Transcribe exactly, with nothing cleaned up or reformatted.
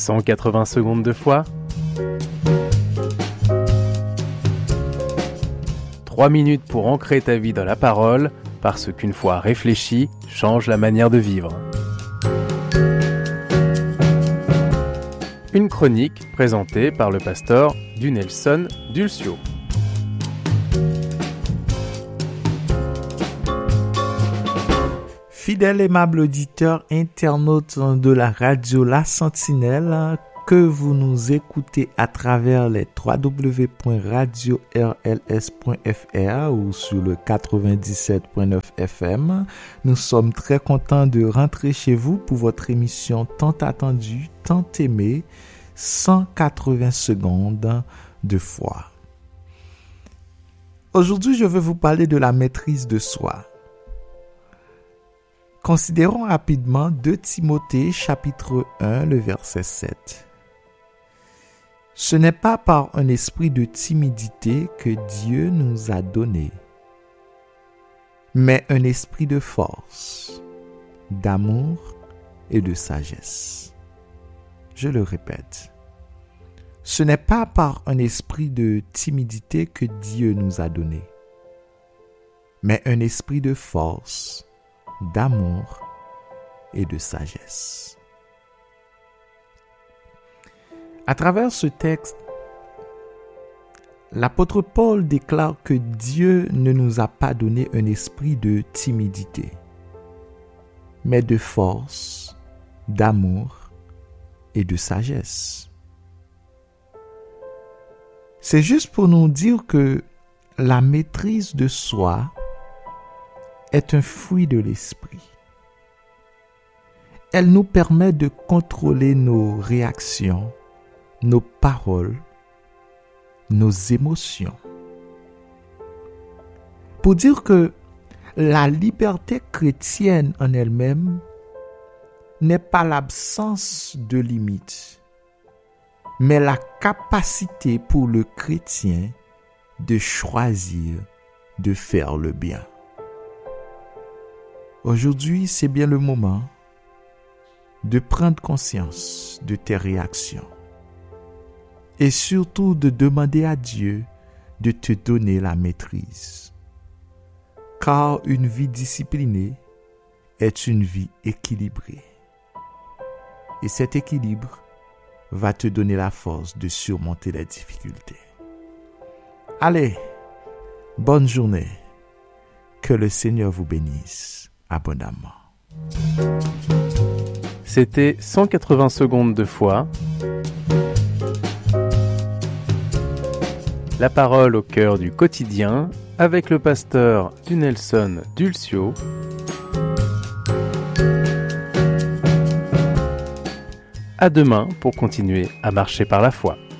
cent quatre-vingts secondes de foi. trois minutes pour ancrer ta vie dans la parole, parce qu'une foi réfléchie change la manière de vivre. Une chronique présentée par le pasteur Dunelson Dulcio. Fidèle aimable auditeur, internaute de la radio La Sentinelle, que vous nous écoutez à travers les w w w point radio r l s point f r ou sur le quatre-vingt-dix-sept point neuf F M, nous sommes très contents de rentrer chez vous pour votre émission tant attendue, tant aimée, cent quatre-vingts secondes de foi. Aujourd'hui, je veux vous parler de la maîtrise de soi. Considérons rapidement deux Timothée chapitre un, le verset sept. Ce n'est pas par un esprit de timidité que Dieu nous a donné, mais un esprit de force, d'amour et de sagesse. Je le répète. Ce n'est pas par un esprit de timidité que Dieu nous a donné, mais un esprit de force, d'amour et de sagesse. À travers ce texte, l'apôtre Paul déclare que Dieu ne nous a pas donné un esprit de timidité, mais de force, d'amour et de sagesse. C'est juste pour nous dire que la maîtrise de soi est un fruit de l'esprit. Elle nous permet de contrôler nos réactions, nos paroles, nos émotions. Pour dire que la liberté chrétienne en elle-même n'est pas l'absence de limites, mais la capacité pour le chrétien de choisir de faire le bien. Aujourd'hui, c'est bien le moment de prendre conscience de tes réactions et surtout de demander à Dieu de te donner la maîtrise. Car une vie disciplinée est une vie équilibrée. Et cet équilibre va te donner la force de surmonter les difficultés. Allez, bonne journée. Que le Seigneur vous bénisse abondamment. C'était cent quatre-vingts secondes de foi. La parole au cœur du quotidien avec le pasteur Dunelson Dulcio. À demain pour continuer à marcher par la foi.